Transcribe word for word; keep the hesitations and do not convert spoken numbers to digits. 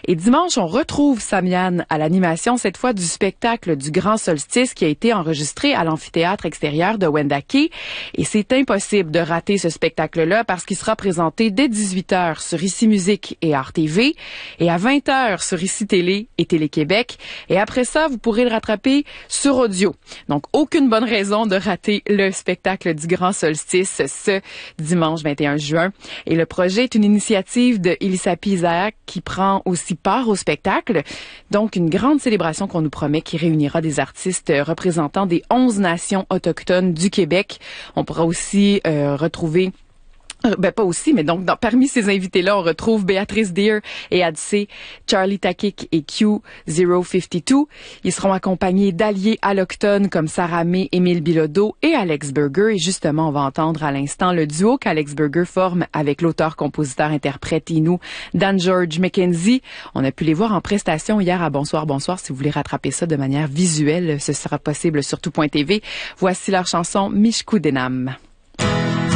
Et dimanche, on retrouve Samian à l'animation, cette fois du spectacle du Grand Solstice qui a été enregistré à l'amphithéâtre extérieur de Wendake. Et c'est impossible de rater ce spectacle-là parce qu'il sera présenté dès dix-huit heures sur Ici Musique et Art T V et à vingt heures sur Ici Télé et Télé-Québec. Et après ça, vous pourrez le rattraper sur audio. Donc, aucune bonne raison de rater le spectacle du Grand Solstice ce dimanche vingt et un juin. Et le projet est une initiative de Elisapi Isaac qui prend aussi part au spectacle. Donc, une grande célébration qu'on nous promet qui réunira des artistes représentant des onze nations autochtones du Québec. On pourra aussi euh, retrouver Ben pas aussi, mais donc dans, parmi ces invités-là, on retrouve Béatrice Deer et Adcé, Charlie Takik et Q zéro cinquante-deux. Ils seront accompagnés d'alliés allochtones comme Sarah May, Émile Bilodeau et Alex Burger. Et justement, on va entendre à l'instant le duo qu'Alex Burger forme avec l'auteur-compositeur-interprète Inou, Dan George McKenzie. On a pu les voir en prestation hier à Bonsoir, Bonsoir. Si vous voulez rattraper ça de manière visuelle, ce sera possible sur tout point t v. Voici leur chanson Mishku Denam.